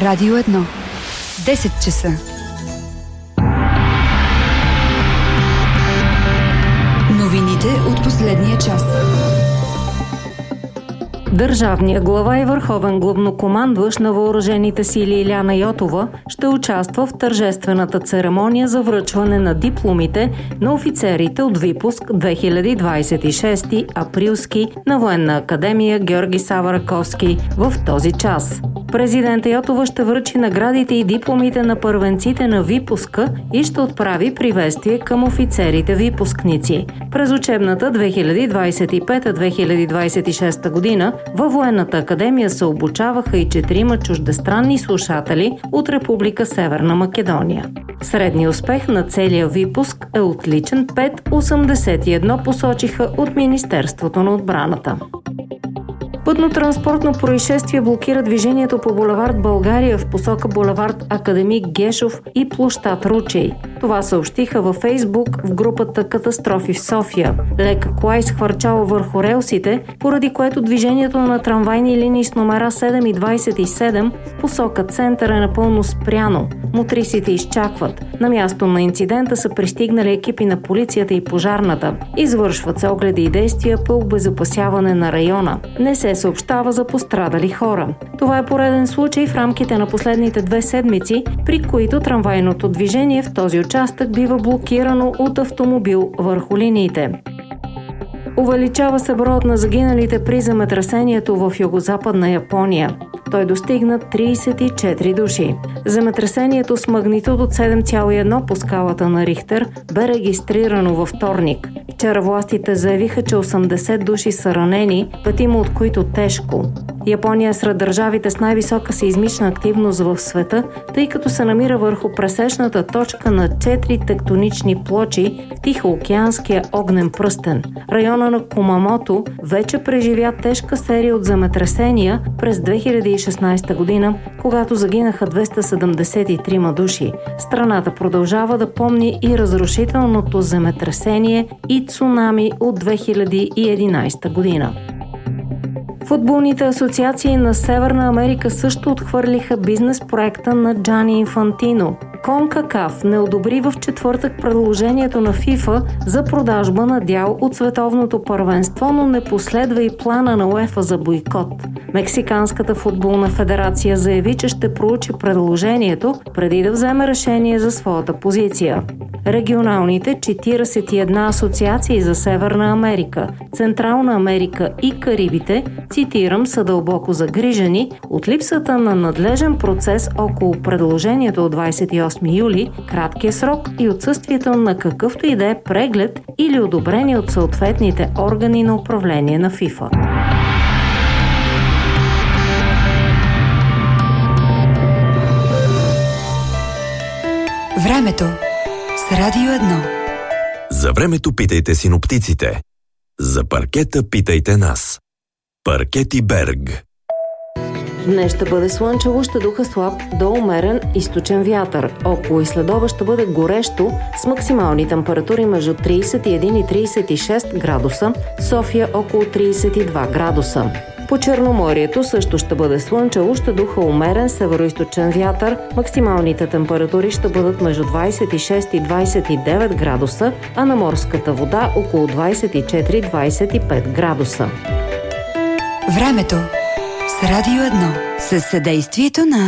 Радио 1. 10 часа. Новините от последния час. Държавният глава и върховен главнокомандващ на въоръжените сили Илияна Йотова ще участва в тържествената церемония за връчване на дипломите на офицерите от випуск 2026 априлски на Военна академия Георги Сава Раковски в този час. Президент Йотова ще връчи наградите и дипломите на първенците на випуска и ще отправи приветствие към офицерите випускници. През учебната 2025-2026 година във Военната академия се обучаваха и 4 чуждестранни слушатели от Република Северна Македония. Средният успех на целия випуск е отличен 5,81 посочиха от Министерството на отбраната. Пътно-транспортно происшествие блокира движението по булевард България в посока булевард Академик Гешов и площад Ручей. Това съобщиха във Фейсбук в групата Катастрофи в София. Лека кола изхвърчала върху релсите, поради което движението на трамвайни линии с номера 7 и 27 в посока център е напълно спряно. Мотрисите изчакват. На място на инцидента са пристигнали екипи на полицията и пожарната. Извършват се огледи и действия по обезопасяване на района. Не се съобщава за пострадали хора. Това е пореден случай в рамките на последните 2 седмици, при които трамвайното движение в този участък бива блокирано от автомобил върху линиите. Увеличава се броят на загиналите при земетресението в югозападна Япония. Той достигна 34 души. Земетресението с магнитуд от 7,1 по скалата на Рихтер бе регистрирано във вторник. Вчера властите заявиха, че 80 души са ранени, 5 от които тежко. Япония е сред държавите с най-висока сеизмична активност в света, тъй като се намира върху пресечната точка на 4 тектонични плочи в Тихоокеанския огнен пръстен. Района на Кумамото вече преживя тежка серия от земетресения през 2016 година, когато загинаха 273 души. Страната продължава да помни и разрушителното земетресение и цунами от 2011 година. Футболните асоциации на Северна Америка също отхвърлиха бизнес проекта на Джани Инфантино. CONCACAF не одобри в четвъртък предложението на FIFA за продажба на дял от световното първенство, но не последва и плана на УЕФА за бойкот. Мексиканската футболна федерация заяви, че ще проучи предложението преди да вземе решение за своята позиция. Регионалните 41 асоциации за Северна Америка, Централна Америка и Карибите, цитирам, са дълбоко загрижени от липсата на надлежен процес около предложението от 28 юли, краткия срок и отсъствието на какъвто и да е преглед или одобрение от съответните органи на управление на FIFA. Времето с Радио 1. За времето питайте синоптиците. За паркета питайте нас. Паркети Берг. Днес ще бъде слънчево, ще духа слаб до умерен източен вятър. Около и следоба ще бъде горещо с максимални температури между 31 и 36 градуса, София около 32 градуса. По Черноморието също ще бъде слънчево, ще духа умерен североизточен вятър, максималните температури ще бъдат между 26 и 29 градуса, а на морската вода около 24-25 градуса. Времето с Радио 1 със съдействието на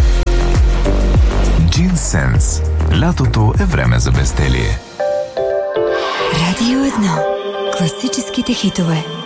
Джинсенс. Лятото е време за безделие. Радио 1. Класическите хитове.